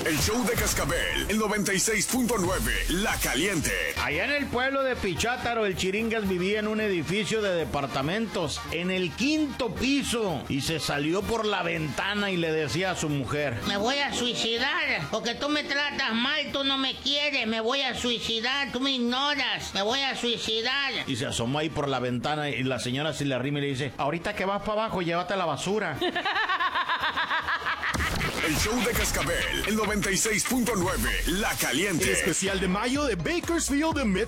El show de Cascabel, el 96.9, La Caliente. Allá en el pueblo de Pichátaro, el Chiringas vivía en un edificio de departamentos, en el 5º piso, y se salió por la ventana y le decía a su mujer: me voy a suicidar, porque tú me tratas mal, tú no me quieres, me voy a suicidar, tú me ignoras, me voy a suicidar. Y se asomó ahí por la ventana y la señora se le arrima y le dice: ahorita que vas para abajo, llévate la basura. El show de Cascabel, el 96.9, La Caliente. Especial de mayo de Bakersfield de